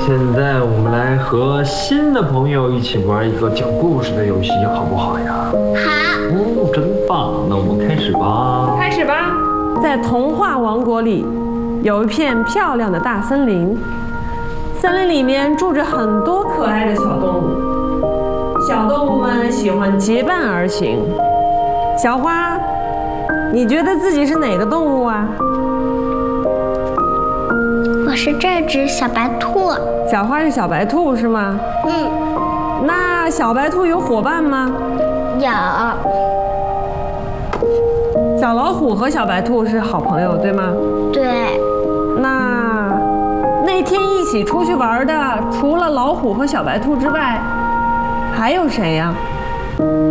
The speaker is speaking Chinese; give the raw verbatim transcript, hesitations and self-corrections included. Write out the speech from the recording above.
现在我们来和新的朋友一起玩一个讲故事的游戏，好不好呀？ 好。 哦，真棒！那我们开始吧。 开始吧。在童话王国里，有一片漂亮的大森林，森林里面住着很多可爱的小动物，小动物们喜欢结伴而行。小花，你觉得自己是哪个动物啊？ 我是这只小白兔。 小花是小白兔是吗？ 嗯。 那小白兔有伙伴吗？ 有。 小老虎和小白兔是好朋友，对吗？ 对。 那那天一起出去玩的，除了老虎和小白兔之外，还有谁呀？